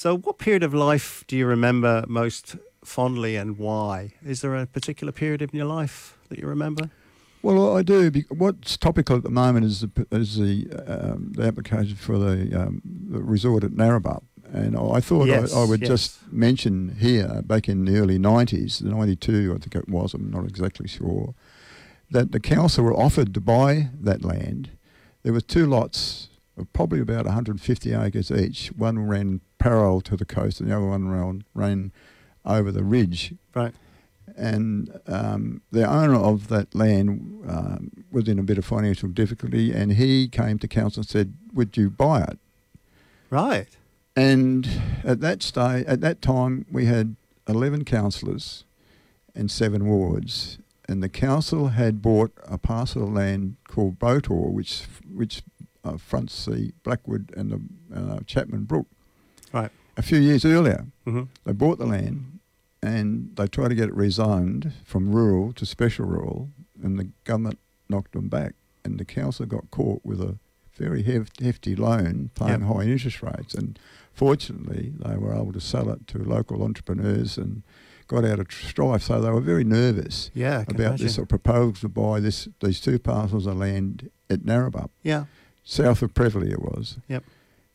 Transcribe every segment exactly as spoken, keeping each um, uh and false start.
So what period of life do you remember most fondly, and why? Is there a particular period in your life that you remember? Well, I do. What's topical at the moment is the, is the, um, the application for the, um, the resort at Narrabeen. And I thought yes, I, I would yes. just mention here, back in the early nineties, ninety-two I think it was, I'm not exactly sure, that the council were offered to buy that land. There were two lots of probably about one hundred fifty acres each. One ran parallel to the coast and the other one ran, ran over the ridge. Right. And um, the owner of that land um, was in a bit of financial difficulty, and he came to council and said, would you buy it? Right. And at that stage, at that time, we had eleven councillors and seven wards, and the council had bought a parcel of land called Botor, which which uh, fronts the Blackwood and the uh, Chapman Brook. Right. A few years earlier, Mm-hmm. they bought the land, and they tried to get it rezoned from rural to special rural, and the government knocked them back, and the council got caught with a very hef- hefty loan, paying Yep. high interest rates, and fortunately they were able to sell it to local entrepreneurs and got out of strife. So they were very nervous Yeah, I can about imagine. this sort of proposal to buy this these two parcels of land at Narrabeen, Yeah. south of Prevelly it was. Yep.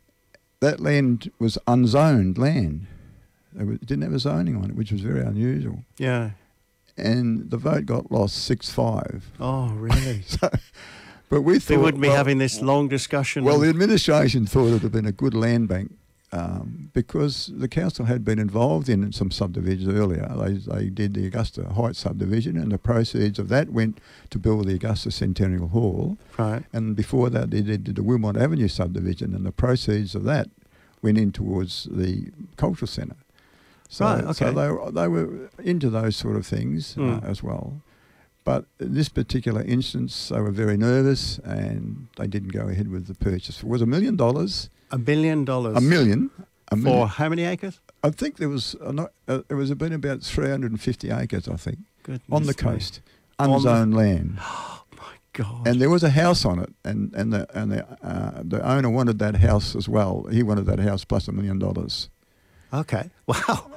That land was unzoned land. It was- didn't have a zoning on it, which was very unusual. Yeah. And the vote got lost six five. Oh, really? So, but we thought... We wouldn't be well, having this long discussion. Well, and- the administration thought it would have been a good land bank um, because the council had been involved in some subdivisions earlier. They, they did the Augusta Heights subdivision, and the proceeds of that went to build the Augusta Centennial Hall. Right. And before that, they did the Wilmot Avenue subdivision, and the proceeds of that went in towards the cultural centre. So, Right, okay. so they, were, they were into those sort of things Mm. uh, as well. But in this particular instance, they were very nervous and they didn't go ahead with the purchase. It was a million dollars. A billion dollars. A million. A For million. how many acres? I think there was a, not, uh, it was been about three hundred fifty acres, I think, Goodness on the me. coast, On the- unzoned land. Oh, my God. And there was a house on it, and and the and the uh, the owner wanted that house as well. He wanted that house plus a million dollars. Okay. Wow.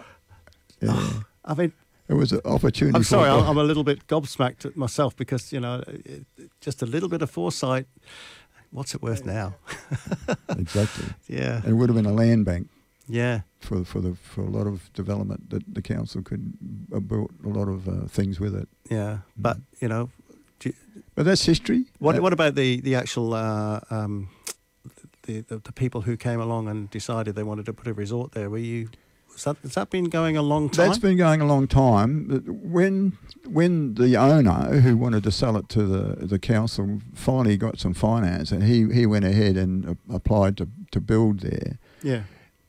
Yeah. I mean, It was an opportunity. I'm sorry, for, I'm I'm a little bit gobsmacked at myself because, you know, it, it- just a little bit of foresight. What's it worth now? Exactly. Yeah. It would have been a land bank Yeah. for for the for a lot of development that the council could have built a lot of uh, things with it. Yeah. But, you know, do you, But that's history. what Uh, what about the, the actual, uh, um, the, the, the people who came along and decided they wanted to put a resort there? Were you, has that, has that been going a long time? That's been going a long time. But When when the owner who wanted to sell it to the, the council finally got some finance, and he, he went ahead and uh, applied to, to build there, Yeah.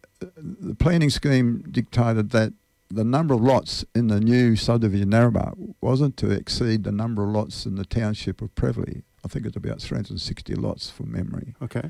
the planning scheme dictated that the number of lots in the new subdivision Narrabeen wasn't to exceed the number of lots in the township of Prevelly. I think it's about three hundred sixty lots from memory. Okay.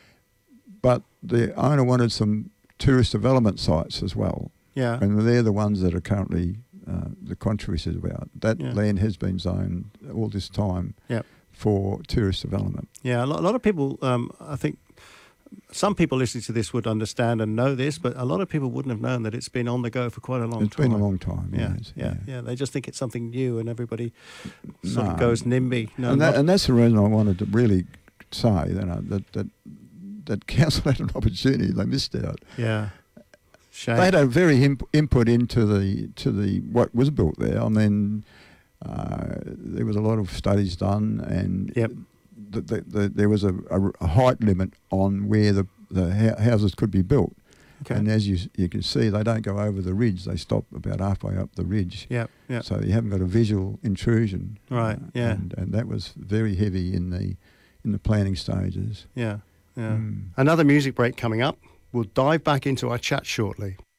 But the owner wanted some tourist development sites as well. Yeah. And they're the ones that are currently uh, the controversy is about. That Yeah. land has been zoned all this time Yep. for tourist development. Yeah, a lot, a lot of people, um, I think some people listening to this would understand and know this, but a lot of people wouldn't have known that it's been on the go for quite a long It's time. been a long time. Yeah, yes, yeah, yeah, They just think it's something new and everybody sort No. of goes NIMBY. No, and, that, not- and that's the reason I wanted to really say you know, that, that that council had an opportunity, they missed out. yeah. Shame. They had a very imp- input into the to the what was built there. I mean, uh, there was a lot of studies done, and Yep. the, the, the, there was a, a, a height limit on where the the ha- houses could be built. Okay. And as you you can see, they don't go over the ridge; they stop about halfway up the ridge. Yeah, yeah. So you haven't got a visual intrusion. Right, yeah. And, and that was very heavy in the in the planning stages. Yeah, yeah. Mm. Another music break coming up. We'll dive back into our chat shortly.